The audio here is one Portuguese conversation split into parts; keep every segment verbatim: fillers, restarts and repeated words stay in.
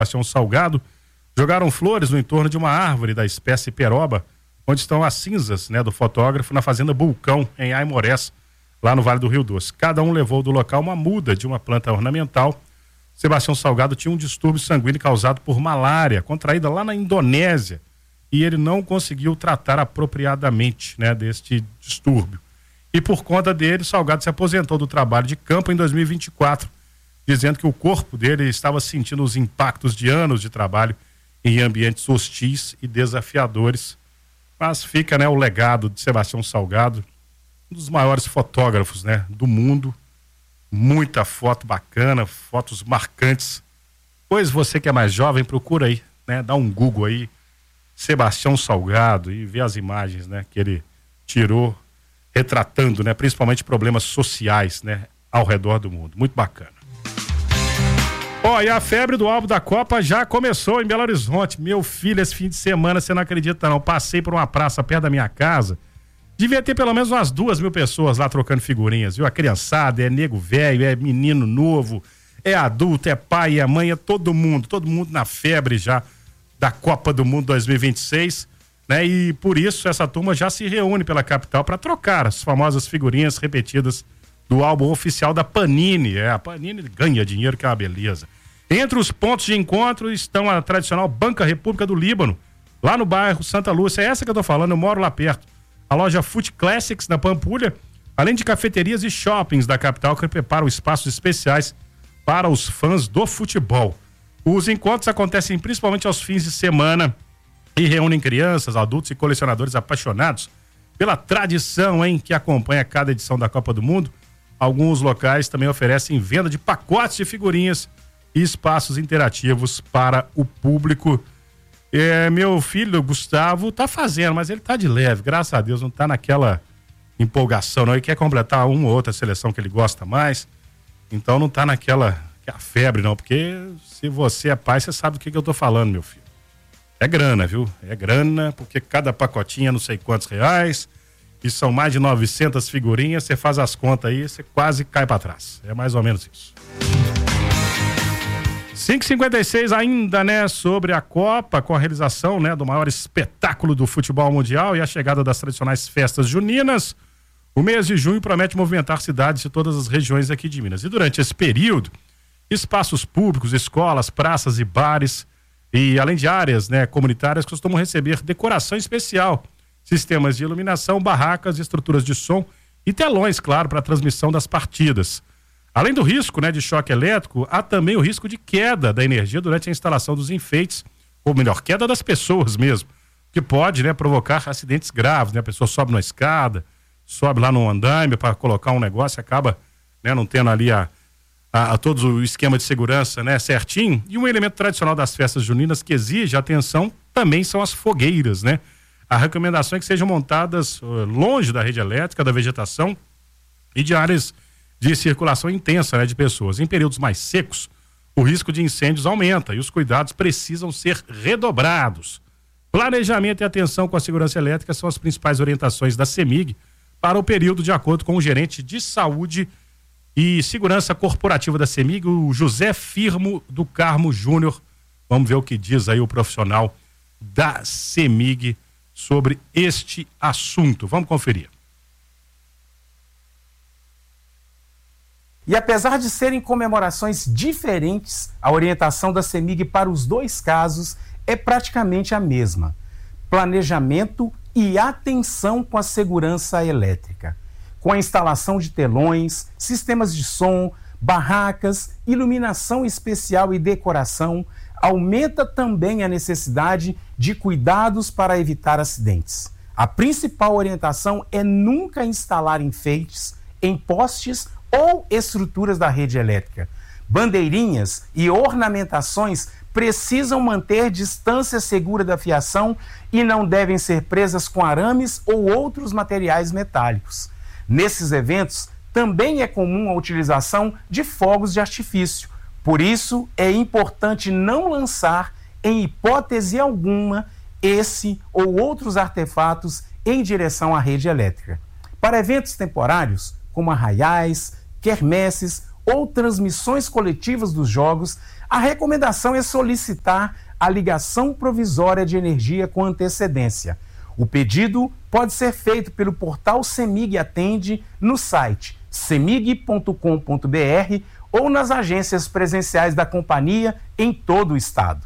Sebastião Salgado jogaram flores no entorno de uma árvore da espécie peroba, onde estão as cinzas, né, do fotógrafo na fazenda Bulcão, em Aimorés, lá no Vale do Rio Doce. Cada um levou do local uma muda de uma planta ornamental. Sebastião Salgado tinha um distúrbio sanguíneo causado por malária, contraída lá na Indonésia, e ele não conseguiu tratar apropriadamente, né, deste distúrbio. E por conta dele, Salgado se aposentou do trabalho de campo em dois mil e vinte e quatro, dizendo que o corpo dele estava sentindo os impactos de anos de trabalho em ambientes hostis e desafiadores. Mas fica, né, o legado de Sebastião Salgado, um dos maiores fotógrafos, né, do mundo. Muita foto bacana, fotos marcantes. Pois você que é mais jovem, procura aí, né, dá um Google aí, Sebastião Salgado, e vê as imagens, né, que ele tirou, retratando, né, principalmente problemas sociais, né, ao redor do mundo. Muito bacana. Ó, oh, e a febre do álbum da Copa já começou em Belo Horizonte. Meu filho, esse fim de semana, você não acredita não, passei por uma praça perto da minha casa, devia ter pelo menos umas duas mil pessoas lá trocando figurinhas, viu? A criançada, é nego velho, é menino novo, é adulto, é pai, é mãe, é todo mundo, todo mundo na febre já da Copa do Mundo dois mil e vinte e seis, né? E por isso essa turma já se reúne pela capital para trocar as famosas figurinhas repetidas do álbum oficial da Panini. É, a Panini ganha dinheiro, que é uma beleza. Entre os pontos de encontro estão a tradicional Banca República do Líbano, lá no bairro Santa Lúcia. É essa que eu tô falando, eu moro lá perto. A loja Food Classics, na Pampulha, além de cafeterias e shoppings da capital que preparam espaços especiais para os fãs do futebol. Os encontros acontecem principalmente aos fins de semana e reúnem crianças, adultos e colecionadores apaixonados pela tradição, hein, que acompanha cada edição da Copa do Mundo. Alguns locais também oferecem venda de pacotes de figurinhas e espaços interativos para o público. É, meu filho, Gustavo, tá fazendo, mas ele tá de leve, graças a Deus, não tá naquela empolgação, não. Ele quer completar uma ou outra seleção que ele gosta mais, então não tá naquela a febre, não, porque se você é pai, você sabe do que, que eu tô falando, meu filho. É grana, viu? É grana, porque cada pacotinho é não sei quantos reais, e são mais de novecentas figurinhas, você faz as contas aí, você quase cai para trás. É mais ou menos isso. cinco e cinquenta e seis ainda, né, sobre a Copa, com a realização, né, do maior espetáculo do futebol mundial e a chegada das tradicionais festas juninas. O mês de junho promete movimentar cidades de todas as regiões aqui de Minas. E durante esse período, espaços públicos, escolas, praças e bares, e além de áreas, né, comunitárias, costumam receber decoração especial, sistemas de iluminação, barracas, estruturas de som e telões, claro, para a transmissão das partidas. Além do risco, né, de choque elétrico, há também o risco de queda da energia durante a instalação dos enfeites, ou melhor, queda das pessoas mesmo, que pode, né, provocar acidentes graves, né? A pessoa sobe numa escada, sobe lá no andaime para colocar um negócio e acaba, né, não tendo ali a, a, a todo o esquema de segurança, né, certinho. E um elemento tradicional das festas juninas que exige atenção também são as fogueiras, né? A recomendação é que sejam montadas uh, longe da rede elétrica, da vegetação e de áreas de circulação intensa, né, de pessoas. Em períodos mais secos, o risco de incêndios aumenta e os cuidados precisam ser redobrados. Planejamento e atenção com a segurança elétrica são as principais orientações da CEMIG para o período, de acordo com o gerente de saúde e segurança corporativa da CEMIG, o José Firmo do Carmo Júnior. Vamos ver o que diz aí o profissional da CEMIG sobre este assunto. Vamos conferir. E apesar de serem comemorações diferentes, a orientação da CEMIG para os dois casos é praticamente a mesma: planejamento e atenção com a segurança elétrica, com a instalação de telões, sistemas de som, barracas, iluminação especial e decoração. Aumenta também a necessidade de cuidados para evitar acidentes. A principal orientação é nunca instalar enfeites em postes ou estruturas da rede elétrica. Bandeirinhas e ornamentações precisam manter distância segura da fiação e não devem ser presas com arames ou outros materiais metálicos. Nesses eventos, também é comum a utilização de fogos de artifício. Por isso, é importante não lançar, em hipótese alguma, esse ou outros artefatos em direção à rede elétrica. Para eventos temporários, como arraiais, quermesses ou transmissões coletivas dos jogos, A recomendação é solicitar a ligação provisória de energia com antecedência. O pedido pode ser feito pelo portal CEMIG Atende no site cemig ponto com ponto br ou nas agências presenciais da companhia em todo o estado.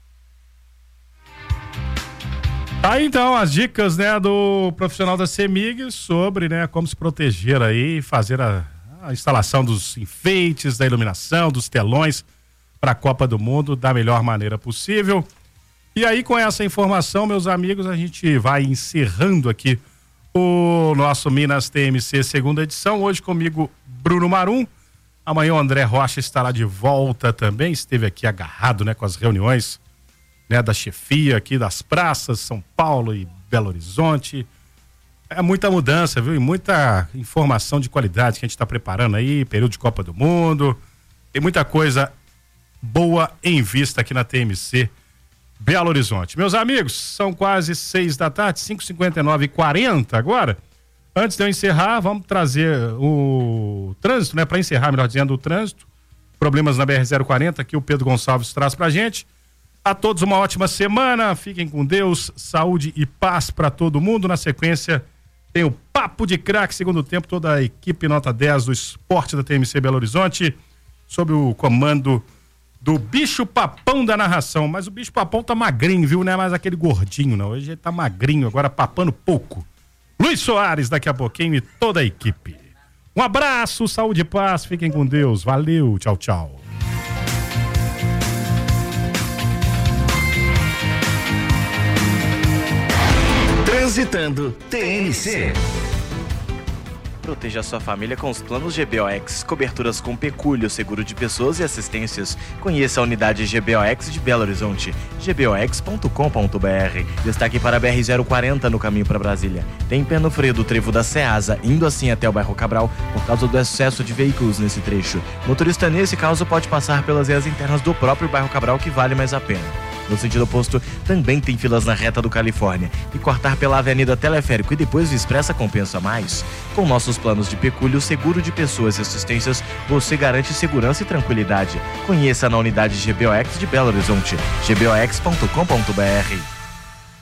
Aí então as dicas, né, do profissional da CEMIG sobre, né, como se proteger aí, fazer a, a instalação dos enfeites, da iluminação, dos telões para a Copa do Mundo da melhor maneira possível. E aí, com essa informação, meus amigos, a gente vai encerrando aqui o nosso Minas T M C segunda edição. Hoje comigo, Bruno Marum. Amanhã o André Rocha estará de volta também. Esteve aqui agarrado, né, com as reuniões, né, da chefia aqui das praças, São Paulo e Belo Horizonte. É muita mudança, viu? E muita informação de qualidade que a gente está preparando aí, período de Copa do Mundo. Tem muita coisa boa em vista aqui na T M C Belo Horizonte. Meus amigos, são quase seis da tarde, cinco e cinquenta e nove e quarenta agora. Antes de eu encerrar, vamos trazer o trânsito, né? Para encerrar, melhor dizendo, o trânsito. Problemas na B R zero quarenta, que o Pedro Gonçalves traz pra gente. A todos uma ótima semana, fiquem com Deus, saúde e paz para todo mundo. Na sequência, tem o Papo de Craque, segundo tempo, toda a equipe nota dez do esporte da T M C Belo Horizonte, sob o comando do Bicho Papão da narração. Mas o Bicho Papão tá magrinho, viu? Não é mais aquele gordinho, não. Hoje ele tá magrinho, agora papando pouco. Luiz Soares daqui a pouquinho e toda a equipe. Um abraço, saúde e paz, fiquem com Deus. Valeu, tchau, tchau. Transitando T M C. Proteja sua família com os planos G B O X, coberturas com pecúlio, seguro de pessoas e assistências. Conheça a unidade G B O X de Belo Horizonte, g b o x ponto com ponto b r. Destaque para a B R zero quarenta no caminho para Brasília. Tem pé no freio do trevo da Ceasa, indo assim até o bairro Cabral, por causa do excesso de veículos nesse trecho. Motorista nesse caso pode passar pelas vias internas do próprio bairro Cabral, que vale mais a pena. No sentido oposto, também tem filas na reta do Califórnia. E cortar pela Avenida Teleférico e depois Via Expressa compensa mais. Com nossos planos de pecúlio, seguro de pessoas e assistências, você garante segurança e tranquilidade. Conheça na unidade G B O X de Belo Horizonte, g b o x ponto com ponto b r.